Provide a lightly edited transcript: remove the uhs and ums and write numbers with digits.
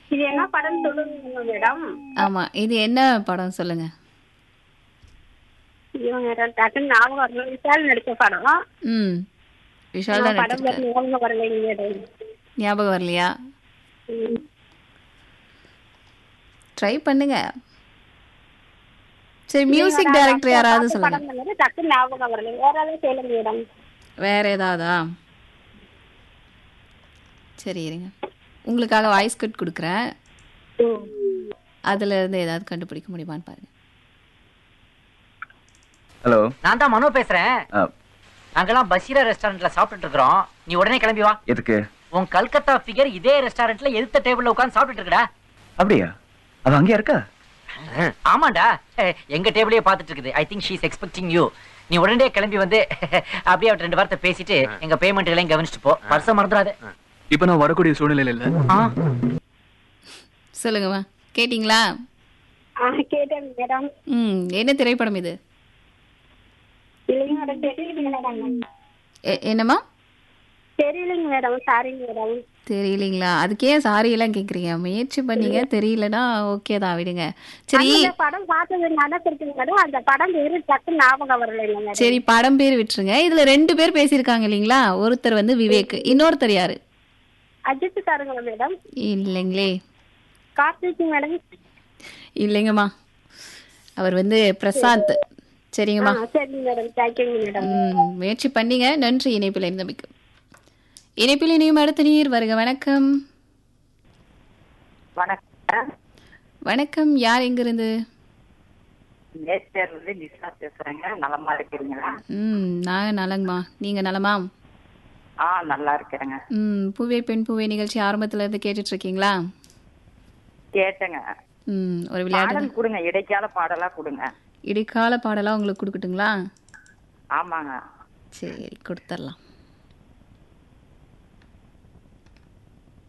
இது என்ன படம் சொல்லுங்க மேடம்? ஆமா, இது என்ன படம் சொல்லுங்க. இவங்க டக்குன்னு ஞாபகம் வரல. விஷால் நடிச்ச படம். ம். விஷால் தான் படம் பேர் நடிச்சிருக்காரு. ஞாபகம் வரலைங்க மேடம். ஞாபகம் வரலையா? ம். ட்ரை பண்ணுங்க. சரி, இல்லைங்க மியூசிக் மேடம், அது டைரக்டர் அப்ப யாராவது பார்த்த சொல்லுங்க. படம் தானே, டக்குன்னு ஞாபகம் வரல. வேற ஏதாவது சொல்லுங்க மேடம். வேற ஏதாவதா? சரி இருங்க. உங்களுக்காக வாய்ஸ் கட் கொடுக்குறேன். ம். அதுல இருந்து ஏதாவது கண்டுபிடிக்க முடியுமான்னு பாருங்க. ஹலோ. நான் தான் மனோ பேசுறேன். நாங்கெல்லாம் பஷீரா ரெஸ்டாரண்ட்ல சாப்பிட்டுட்டு இருக்கிறோம். நீ உடனே கிளம்பி வா. எதுக்கு? உன் கல்கத்தா ஃபிகர் இதே ரெஸ்டாரண்ட்ல எதிர்த்த டேபிள்ல உட்கார்ந்து சாப்பிட்டுட்டு இருக்கடா. அப்படியா? அவ அங்கேயா இருக்கா? ஆமாண்டா, எங்க டேபிளே பார்த்துட்டு இருக்குது. I think she is expecting you. நீ உடனே கிளம்பி வந்து அப்படியே அவட்ட 2 வார்த்தை பேசிட்டு எங்க பேமெண்ட் எல்லாம் கவனிச்சுட்டு போ. பர்ஸ மறந்துடாத. இப்ப நான் வரக்கூடிய சூழ்நிலையில இல்ல. சொல்லுங்கம்மா, கேட்டிங்களா? கேட்டேன் மேடம். என்ன திரைப்படம் இது? இல்லைங்க மேடம், தெரியலைங்க மேடம். என்னம்மா? தெரியலைங்க மேடம், சாரிங்க மேடம். தெரியலீங்களா? அதுக்கே சாரி எல்லாம் கேக்குறீங்க. முயற்சி பண்ணீங்க, தெரியலனா ஓகே தான், விடுங்க. சரி அந்த படம் பார்த்தது நடத்திருக்குங்க மேடம். அந்த படம் பேரு டக்குன்னு ஞாபகம் வரலைங்க மேடம். சரி, படம் பேர் விட்டுருங்க. இதுல 2 பேர் பேசியிருக்காங்க இல்லைங்களா? ஒருத்தர் வந்து விவேக், இன்னொருத்தர் யாரு? அஜித் சாருங்களா மேடம்? இல்லைங்களே. கார்த்திக் மேடம்? இல்லைங்கம்மா, அவர் வந்து பிரசாந்த். சரிங்கம்மா. சரிங்க மேடம், தேங்க்யூங்க மேடம். முயற்சி பண்ணீங்க, நன்றி. இணைப்பில் இருந்தமைக்கு. இணைப்பில் இணையும் அடுத்த நீர் வருக. வணக்கம். வணக்கம். வணக்கம், யார் எங்கிருந்து? நேச்சர்ல நிஷா பேசுறேங்க. நலமா இருக்கிறீங்களா? நான் நலங்கம்மா, நீங்க நலமா? நல்லா இருக்கிறேங்க. பூவே பெண் பூவே நிகழ்ச்சி ஆரம்பத்துல இருந்து கேட்டுட்டு இருக்கீங்களா? கேட்டேங்க. ஒரு விளையாட்டு பாடல் கொடுங்க, இடைக்கால பாடலா கொடுங்க. இடைக்கால பாடலா உங்களுக்கு கொடுக்கட்டுங்களா? ஆமாங்க. சரி, கொடுத்துடலாம்.